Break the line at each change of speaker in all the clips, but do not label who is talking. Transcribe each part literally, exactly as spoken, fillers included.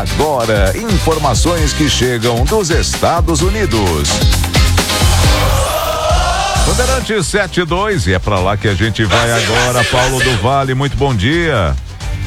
Agora, informações que chegam dos Estados Unidos. Bandeirantes sete e dois, e é pra lá que a gente vai agora. Paulo do Vale, muito bom dia.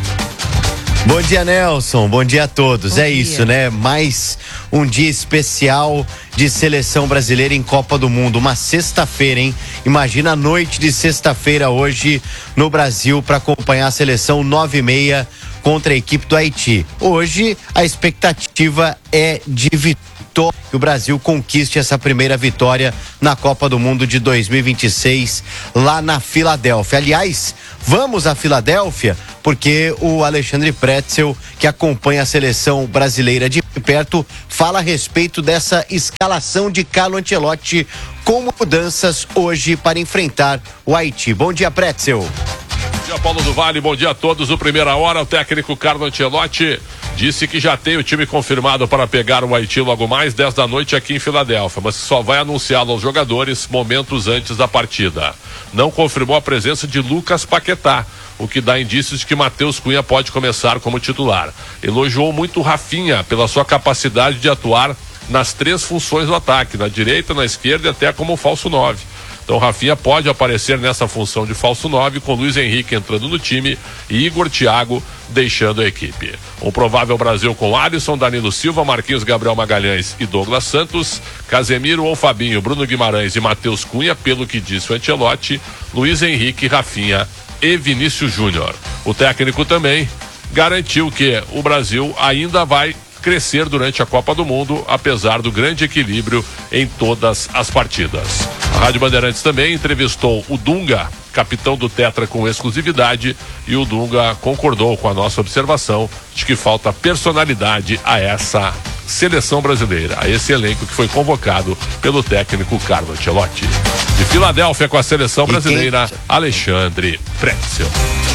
Bom dia, Nelson. Bom dia a todos.
Bom
é
dia.
isso, né? Mais um dia especial de seleção brasileira em Copa do Mundo. Uma sexta-feira, hein? Imagina a noite de sexta-feira hoje no Brasil para acompanhar a seleção nove e meia contra a equipe do Haiti. Hoje a expectativa é de vitória, que o Brasil conquiste essa primeira vitória na Copa do Mundo de dois mil e vinte e seis lá na Filadélfia. Aliás, vamos à Filadélfia porque o Alexandre Pretzel, que acompanha a seleção brasileira de perto, fala a respeito dessa escalação de Carlo Ancelotti com mudanças hoje para enfrentar o Haiti. Bom dia, Pretzel.
Bom dia, Paulo do Vale, bom dia a todos. No Primeira Hora, o técnico Carlo Ancelotti disse que já tem o time confirmado para pegar o Haiti logo mais dez da noite aqui em Filadélfia, mas só vai anunciá-lo aos jogadores momentos antes da partida. Não confirmou a presença de Lucas Paquetá, o que dá indícios de que Matheus Cunha pode começar como titular. Elogiou muito Rafinha pela sua capacidade de atuar nas três funções do ataque, na direita, na esquerda e até como falso nove. Então Rafinha pode aparecer nessa função de falso nove, com Luiz Henrique entrando no time e Igor Thiago deixando a equipe. Um provável Brasil com Alisson, Danilo Silva, Marquinhos, Gabriel Magalhães e Douglas Santos, Casemiro ou Fabinho, Bruno Guimarães e Matheus Cunha, pelo que disse o Ancelotti, Luiz Henrique, Rafinha e Vinícius Júnior. O técnico também garantiu que o Brasil ainda vai crescer durante a Copa do Mundo, apesar do grande equilíbrio em todas as partidas. A Rádio Bandeirantes também entrevistou o Dunga, capitão do Tetra, com exclusividade, e o Dunga concordou com a nossa observação de que falta personalidade a essa seleção brasileira, a esse elenco que foi convocado pelo técnico Carlo Ancelotti. De Filadélfia com a seleção brasileira, quem... Alexandre Pretzel.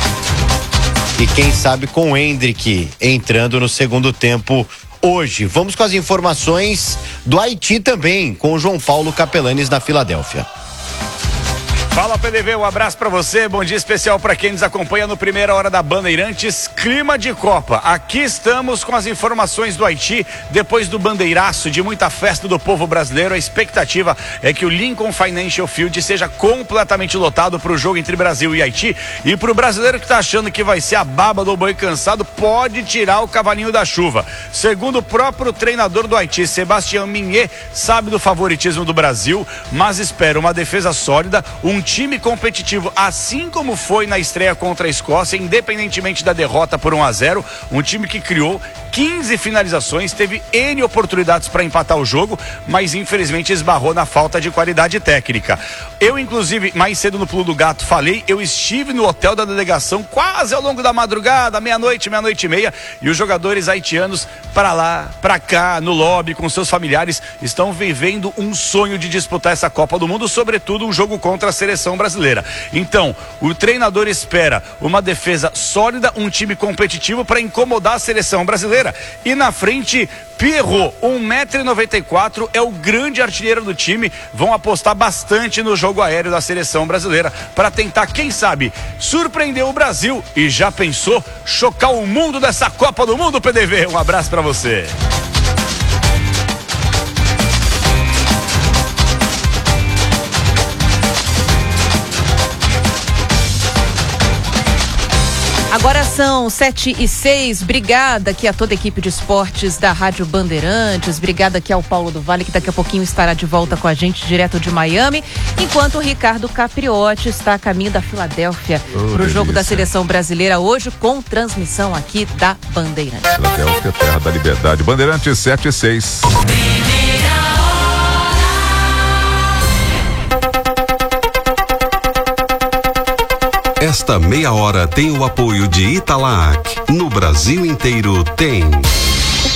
E quem sabe com o Hendrick entrando no segundo tempo hoje. Vamos com as informações do Haiti também, com o João Paulo Capelanes na Filadélfia.
Fala, P D V, um abraço pra você, bom dia especial pra quem nos acompanha no Primeira Hora da Bandeirantes, clima de Copa. Aqui estamos com as informações do Haiti, depois do bandeiraço de muita festa do povo brasileiro. A expectativa é que o Lincoln Financial Field seja completamente lotado pro jogo entre Brasil e Haiti, e pro brasileiro que tá achando que vai ser a baba do boi cansado, pode tirar o cavalinho da chuva. Segundo o próprio treinador do Haiti, Sebastião Mignet, sabe do favoritismo do Brasil, mas espera uma defesa sólida, um time competitivo, assim como foi na estreia contra a Escócia, independentemente da derrota por um a zero, um time que criou quinze finalizações, teve N oportunidades para empatar o jogo, mas infelizmente esbarrou na falta de qualidade técnica. Eu, inclusive, mais cedo no Pulo do Gato falei, eu estive no hotel da delegação quase ao longo da madrugada, meia-noite, meia-noite e meia, e os jogadores haitianos para lá, para cá, no lobby, com seus familiares, estão vivendo um sonho de disputar essa Copa do Mundo, sobretudo um jogo contra a seleção brasileira. Então, o treinador espera uma defesa sólida, um time competitivo para incomodar a seleção brasileira. E na frente, Pierrot, um metro e noventa e quatro, é o grande artilheiro do time. Vão apostar bastante no jogo aéreo da seleção brasileira para tentar, quem sabe, surpreender o Brasil. E já pensou chocar o mundo dessa Copa do Mundo, P D V? Um abraço para você.
Agora são sete e seis, obrigada aqui a toda a equipe de esportes da Rádio Bandeirantes, obrigada aqui ao Paulo do Vale, que daqui a pouquinho estará de volta com a gente, direto de Miami, enquanto o Ricardo Capriotti está a caminho da Filadélfia oh, para o jogo da seleção brasileira hoje, com transmissão aqui da Bandeirantes.
Filadélfia, terra da liberdade. Bandeirantes sete e seis.
Esta meia hora tem o apoio de Italac. No Brasil inteiro tem.